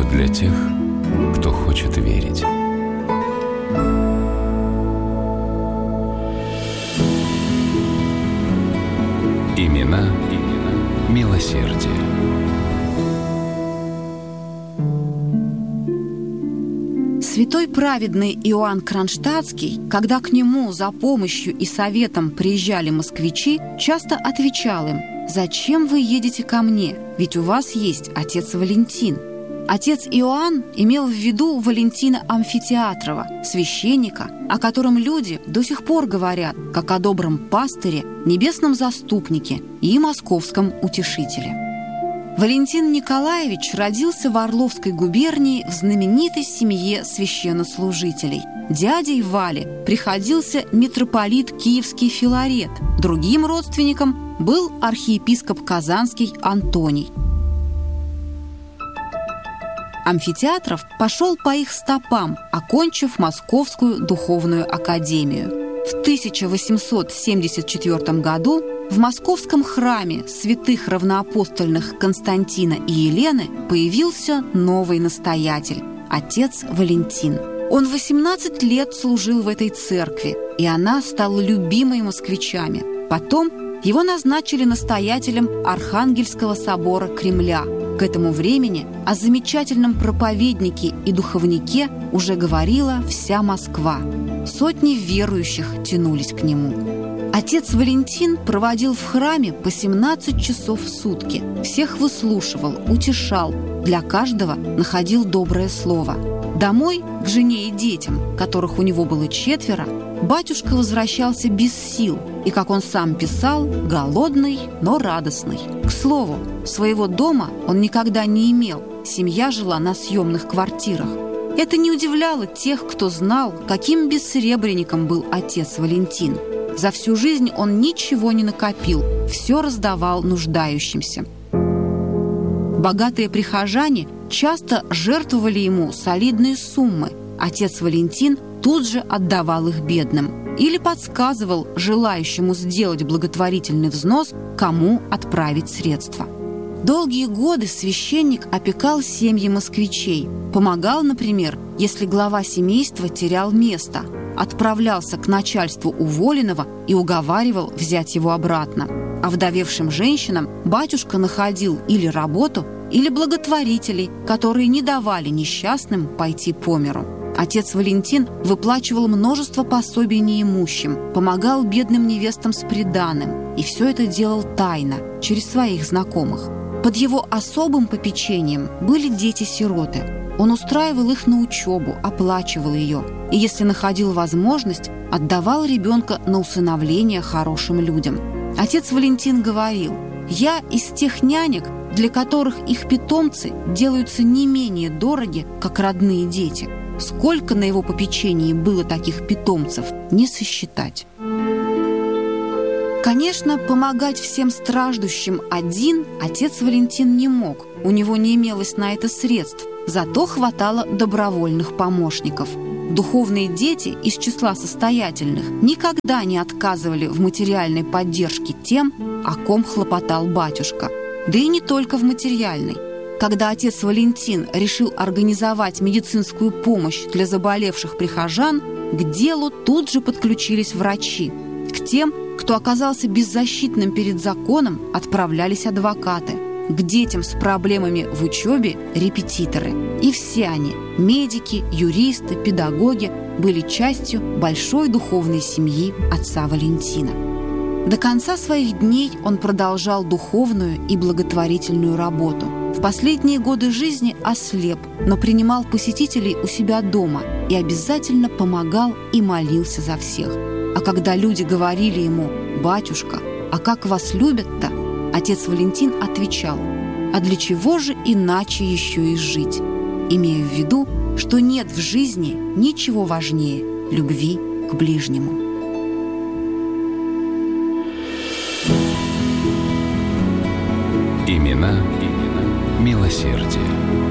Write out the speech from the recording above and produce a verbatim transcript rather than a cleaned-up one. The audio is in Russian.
Радио для тех, кто хочет верить. Имена, имена милосердия. Святой праведный Иоанн Кронштадтский, когда к нему за помощью и советом приезжали москвичи, часто отвечал им: «Зачем вы едете ко мне? Ведь у вас есть отец Валентин». Отец Иоанн имел в виду Валентина Амфитеатрова, священника, о котором люди до сих пор говорят, как о добром пастыре, небесном заступнике и московском утешителе. Валентин Николаевич родился в Орловской губернии в знаменитой семье священнослужителей. Дядей Вали приходился митрополит Киевский Филарет, другим родственником был архиепископ Казанский Антоний. Амфитеатров пошел по их стопам, окончив Московскую духовную академию. В тысяча восемьсот семьдесят четвёртом году в московском храме святых равноапостольных Константина и Елены появился новый настоятель – отец Валентин. Он восемнадцать лет служил в этой церкви, и она стала любимой москвичами. Потом его назначили настоятелем Архангельского собора Кремля. К этому времени о замечательном проповеднике и духовнике уже говорила вся Москва. Сотни верующих тянулись к нему. Отец Валентин проводил в храме по семнадцать часов в сутки. Всех выслушивал, утешал, для каждого находил доброе слово. Домой, к жене и детям, которых у него было четверо, батюшка возвращался без сил и, как он сам писал, голодный, но радостный. К слову, своего дома он никогда не имел, семья жила на съемных квартирах. Это не удивляло тех, кто знал, каким бессребренником был отец Валентин. За всю жизнь он ничего не накопил, все раздавал нуждающимся. Богатые прихожане часто жертвовали ему солидные суммы. Отец Валентин тут же отдавал их бедным или подсказывал желающему сделать благотворительный взнос, кому отправить средства. Долгие годы священник опекал семьи москвичей, помогал, например, если глава семейства терял место, отправлялся к начальству уволенного и уговаривал взять его обратно. А вдовевшим женщинам батюшка находил или работу, или благотворителей, которые не давали несчастным пойти по миру. Отец Валентин выплачивал множество пособий неимущим, помогал бедным невестам с приданым, и все это делал тайно, через своих знакомых. Под его особым попечением были дети-сироты. Он устраивал их на учебу, оплачивал ее, и, если находил возможность, отдавал ребенка на усыновление хорошим людям. Отец Валентин говорил: «Я из тех нянек, для которых их питомцы делаются не менее дороги, как родные дети». Сколько на его попечении было таких питомцев, не сосчитать. Конечно, помогать всем страждущим один отец Валентин не мог, у него не имелось на это средств, зато хватало добровольных помощников. Духовные дети из числа состоятельных никогда не отказывали в материальной поддержке тем, о ком хлопотал батюшка. Да и не только в материальной. Когда отец Валентин решил организовать медицинскую помощь для заболевших прихожан, к делу тут же подключились врачи. К тем, кто оказался беззащитным перед законом, отправлялись адвокаты. К детям с проблемами в учебе – репетиторы. И все они – медики, юристы, педагоги – были частью большой духовной семьи отца Валентина. До конца своих дней он продолжал духовную и благотворительную работу. В последние годы жизни ослеп, но принимал посетителей у себя дома и обязательно помогал и молился за всех. А когда люди говорили ему: «Батюшка, а как вас любят-то?», отец Валентин отвечал: «А для чего же иначе еще и жить?», имея в виду, что нет в жизни ничего важнее любви к ближнему. Имена, имена милосердия.